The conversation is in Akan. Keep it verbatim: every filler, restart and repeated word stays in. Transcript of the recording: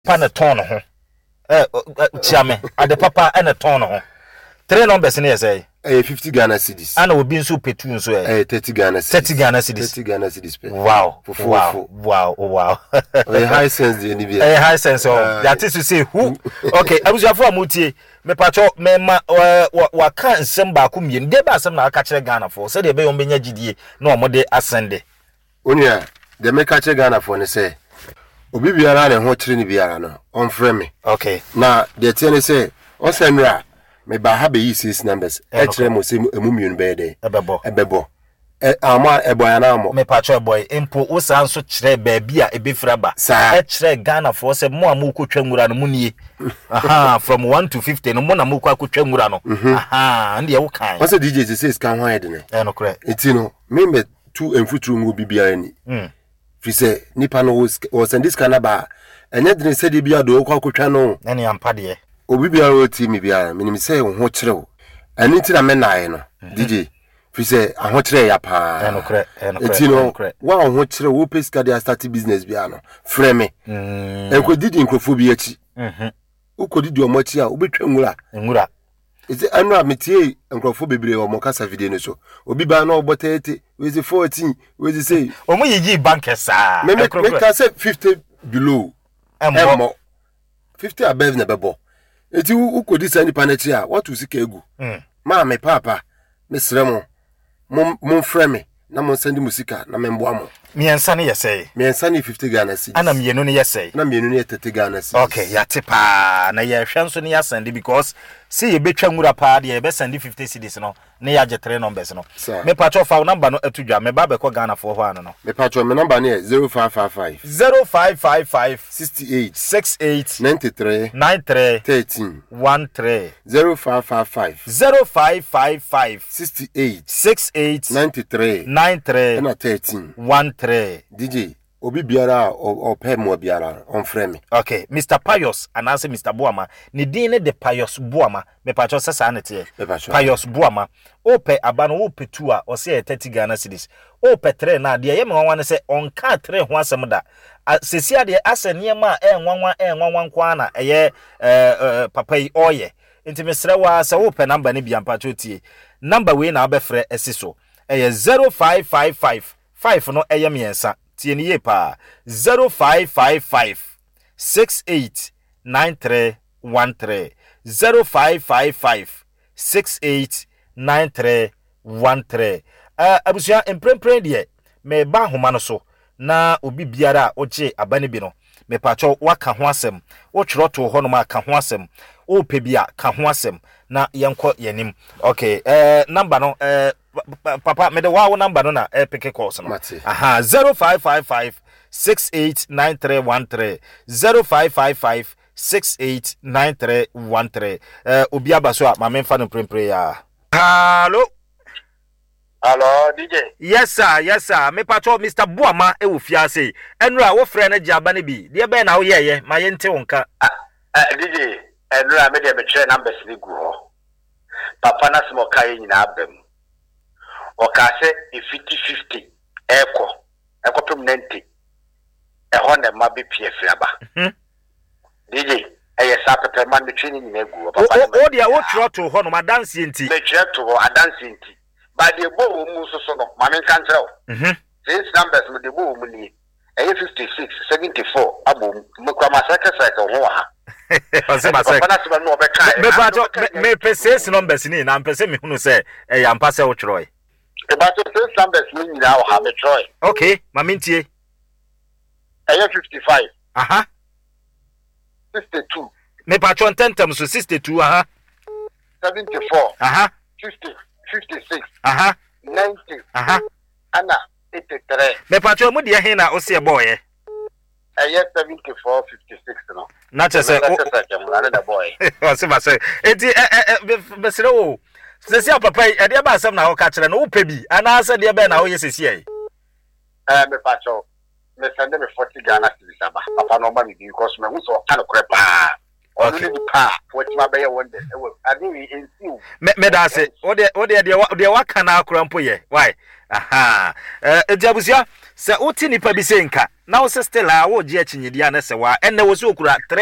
pana ton ho eh chiame ade papa and a ton ho three numbers na say eh fifty Ghana cedis ana obi nso petu nso eh thirty Ghana cedis thirty Ghana cedis thirty Ghana cedis pe wow wow wow wow eh high sense the ni eh high sense oh that is to say who okay abusuafo amutie me pacho me ma wa kan nsem ba ko mien de ba asem na aka kire Ghana for say de be yo benya gidie na omode asende onia de me ka kire Ghana for ne say obi biara na ho kire ni biara no on frame me okay na de tie ne say o senra me ba ha be yi six numbers e kire mo se emu mienu be de ebebo ebebo e ama ebo ya na mo me pacho boy impo wo san so kire ba bia e be fraba e kire Ghana for say mo amuko twamura no munie aha from one to fifty no mo na muko akotwa ngura no aha nde ye wo kan o say D J says kan ho ede ne e no kure enti no me me two emfutru mu bibia ni mm fi say nipa no wo send this kana ba enye de se de bia do ko akotwa no na ne ampa de obi bia wo ti mi bia me ni say ho kire wo ani ti na me nae no D J fi say aho kire ya pa e no kure e no kure enti no wa ho kire wo peska de start business bia no frɛ me mm e ko didi nkrofo bi achi mhm uko didi omochi a obetwa ngura ngura ise anu ametie nkrofo bebre o mokasa video no so obi ba na obotete we say fourteen we say omo yigi bankesa me me ka say fifty below emo fifty above na bebo eti uko di sani panachi a what usika egu mm ma me papa me sremo mo frɛ me na mo send musika na me mboa mo miensa ne yesey miensa ne fifty Ghana cedis ana mienu ne yesey na mienu ne thirty Ghana cedis okay ya tipa na ye hwanso ne ya send because see ye betwa ngura pa de ye be send fifty cedis no ne ya je three numbers no me pacho fa number no atudwa me ba be ko Ghana for ho ano no me pacho me number ne zero five five five zero five five five sixty-eight sixty-eight ninety-three ninety-three thirteen thirteen zero five five five zero five five five sixty-eight sixty-eight ninety-three ninety-three and thirteen thirteen D J obi biara o pay mo biara on frame me okay Mister Pius and answer Mister Boama ni din ne de Pius Boama me pacho sesa na tie Pius Boama o pe abano o pe two a o say thirty Ghana cedis o pe three na de ye me wanwa ne say on ka three ho asem da sesia de asenie ma e nwanwa e nwanwa nkwa na eye eh papa yi oye nti mesre wa se o pe number ne bia pacho tie number we na obefre esiso eye zero five five five five no eye miensa tie ni ye pa zero five five five sixty-eight ninety-three thirteen zero five five five sixty-eight ninety-three thirteen uh abusia emprempren de me ba homa no so na obi biara oje abane bi no me pacho waka ho asem wo kyerɔto ho no ma ka ho asem o pe bia ka ho asem na yenko yenim okay eh number no eh papa me de wa number no na eh pick calls no aha zero five five five sixty-eight ninety-three thirteen zero five five five sixty-eight ninety-three thirteen eh obi abaso a ma memfa no prempre ya hello hello D J yes sir yes sir me pacho Mister Boama e wo fiase enura wo frɛ na jaba ne bi de be na wo yeye ma yente wonka ah D J enura me de be kire numbers ni gu ho papa na smo kai nyina abem o ka se fifty fifty eko eko pem ninety e ho na ma be pie fiaba mhm D J eye sa pepe man de twini nyina gu papa o dia wo twiro to ho no ma dance enti me twiro to ho adanse enti ba de bo mu so so no ma men kan treo mhm six numbers me de bo mu ni eye fifty-six seventy-four abom me kwa ma second cycle ho ha Ose ma se me pacho me pese numbers ni na pese me hunu se e ya mpa se wo twiro e ba to six numbers ni nyina wo ha me twiro okay ma mentie eye fifty-five aha sixty-two me pacho tentem so sixty-two aha seventy-four aha fifty fifty-six aha ninety aha ana eighty-three me pacho mu de he na o se boy e eye seventy-four fifty-six no na chese o another boy o se ma se enti be sere wo se se papa e de ba asem na wo ka kire no wo pe bi ana se de be na wo ye sesi e eh me pacho me send me forty Ghana cedis aba papa no ba me because me wo so kind of crap ah okay pa what ma be one day I mean in see me me da se o de o de de wa kana akura mpo ye why aha eh ejabusia se uti nipa bi se nka na wo still a wo je achinyedi anese wa enne wo so okura